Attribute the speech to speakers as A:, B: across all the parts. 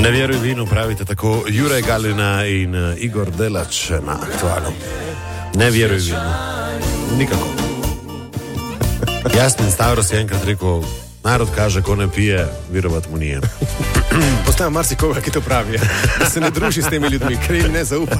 A: Ne vjeruj vinu, pravite tako Juraj Galina in Igor Delač na Aktualu. Ne vjeruj vinu. Nikako. Jasmin Stavros je enkrat rekel, narod kaže, ko ne pije, virovat mu nije.
B: Poznam marsikoga, ki to pravi, da se ne druži s temi ljudmi, ker jim ne zaupa.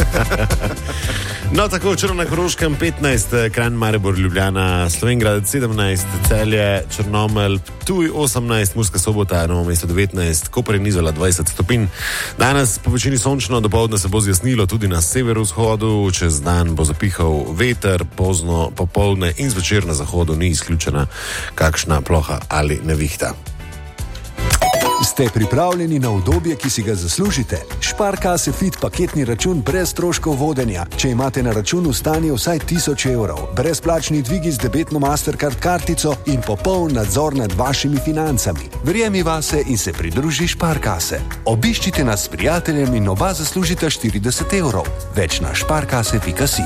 A: No, tako včeraj na Koroškem 15, Kranj, Maribor, Ljubljana, Slovenjgrad 17, Celje, Črnomelj, Ptuj 18, Murska Sobota, Novo mesto 19, Koper in Izola 20 stopinj. Danes po večini sončno, dopoldne se bo zjasnilo tudi na severovzhodu, čez dan bo zapihal veter, pozno popoldne in zvečer na zahodu ni izključena kakšna ploha ali nevihta.
C: Ste pripravljeni na udobje, ki si ga zaslužite? Sparkasse Fit paketni račun brez stroškov vodenja. Če imate na računu stanje vsaj 1000 evrov, brezplačni dvigi z debetno Mastercard kartico in popoln nadzor nad vašimi financami. Verjemi vase in se pridruži Sparkasse. Obiščite nas s prijateljem in oba zaslužite 40 evrov. Več na sparkasse.si.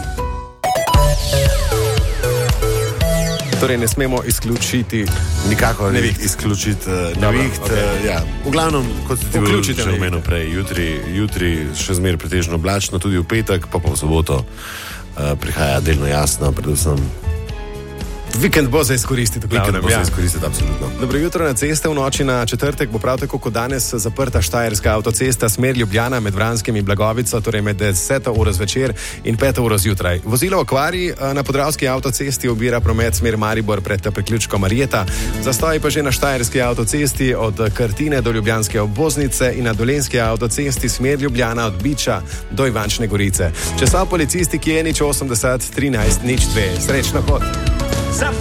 B: Torej ne smemo izključiti
A: nikako izključiti neviht. Okay. Ja. V glavnem, kot ste ti že omenil prej, jutri še zmeraj pretežno oblačno, tudi v petek, pa v soboto prihaja delno jasno, predvsem.
B: Vikend bo za izkoristiti.
A: Vikend bo za izkoristiti, absolutno.
B: Dobro jutro na ceste. V noči na četrtek bo prav tako kot danes zaprta Štajerska avtocesta smer Ljubljana med Vranskim in Blagovico, torej med 10. uro zvečer in 5. uro zjutraj. Vozilo v kvari na Podravski avtocesti obira promet smer Maribor pred priključkom Marjeta. Zastoj pa že na Štajerski avtocesti od Krtine do Ljubljanske obvoznice in na Dolenjski avtocesti smer Ljubljana od Biča do Ivančne Gorice. Če so policisti, ki je nič 80 13 02. Srečno pot.